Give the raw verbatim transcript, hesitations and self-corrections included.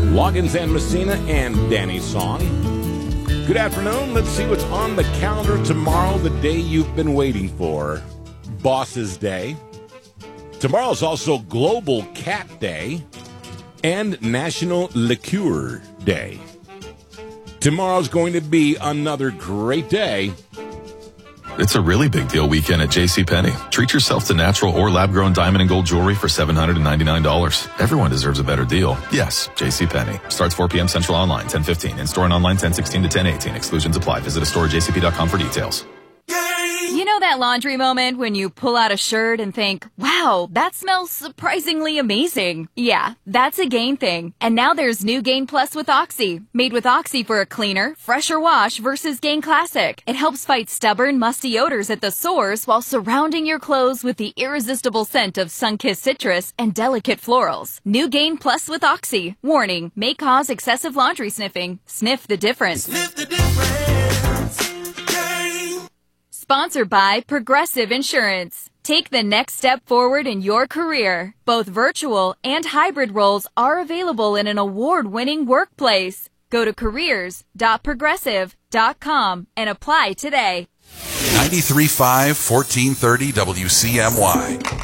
Loggins and Messina and Danny's song. Good afternoon. Let's see what's on the calendar tomorrow, the day you've been waiting for. Boss's Day. Tomorrow's also Global Cat Day and National Liqueur Day. Tomorrow's going to be another great day. It's a really big deal weekend at JCPenney. Treat yourself to natural or lab-grown diamond and gold jewelry for seven hundred ninety-nine dollars. Everyone deserves a better deal. Yes, JCPenney. Starts four p.m. Central online, ten fifteen. In-store and online, ten sixteen to ten eighteen. Exclusions apply. Visit a store at j c p dot com for details. You know that laundry moment when you pull out a shirt and think, wow, that smells surprisingly amazing. Yeah, that's a Gain thing. And now there's new Gain Plus with Oxy. Made with Oxy for a cleaner, fresher wash versus Gain Classic. It helps fight stubborn, musty odors at the source while surrounding your clothes with the irresistible scent of sun-kissed citrus and delicate florals. New Gain Plus with Oxy. Warning, may cause excessive laundry sniffing. Sniff the difference. Sniff the difference. Sponsored by Progressive Insurance. Take the next step forward in your career. Both virtual and hybrid roles are available in an award-winning workplace. Go to careers dot progressive dot com and apply today. ninety-three point five, fourteen thirty W C M Y.